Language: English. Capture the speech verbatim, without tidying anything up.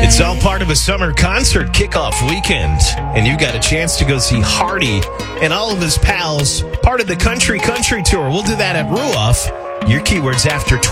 It's all part of a summer concert kickoff weekend, and you got a chance to go see Hardy and all of his pals, part of the Country Country Tour. We'll do that at Ruoff. Your keywords after